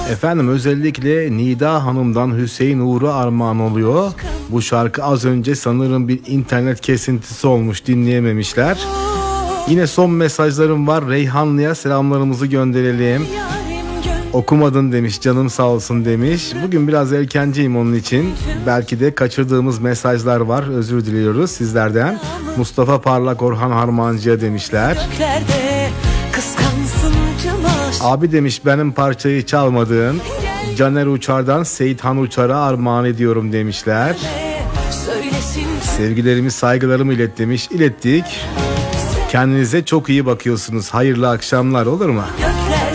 Efendim özellikle Nida Hanım'dan Hüseyin Uğur'a armağan oluyor. Bu şarkı az önce sanırım bir internet kesintisi olmuş, dinleyememişler. Yine son mesajlarım var. Reyhanlı'ya selamlarımızı gönderelim. Okumadın demiş, canım sağ olsun demiş. Bugün biraz erkenciyim onun için. Belki de kaçırdığımız mesajlar var. Özür diliyoruz sizlerden. Mustafa Parlak, Orhan Harmancı'ya demişler. Abi demiş, benim parçayı çalmadığın Caner Uçar'dan Seyit Han Uçar'a armağan ediyorum demişler. Sevgilerimi, saygılarımı ilet demiş. İlettik. Kendinize çok iyi bakıyorsunuz. Hayırlı akşamlar, olur mu?